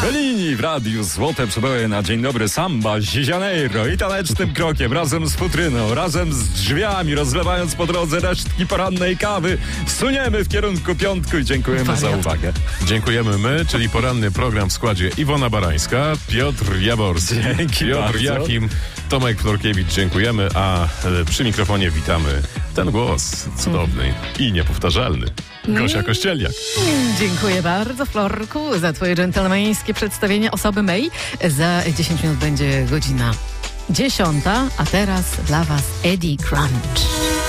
Bellini w radiu Złote Przyboje na Dzień Dobry Samba z Janeiro i tanecznym krokiem razem z futryną, razem z drzwiami, rozlewając po drodze resztki porannej kawy, suniemy w kierunku piątku i dziękujemy za uwagę. Dziękujemy my, czyli poranny program w składzie Iwona Barańska, Piotr Jaworski, Piotr Jachim, Tomek Florkiewicz, dziękujemy, a przy mikrofonie witamy ten głos cudowny i niepowtarzalny. Gosia Kościelniak. Dziękuję bardzo, Florku, za twoje dżentelmeńskie przedstawienie osoby mej. Za 10 minut będzie godzina 10, a teraz dla was Eddie Crunch.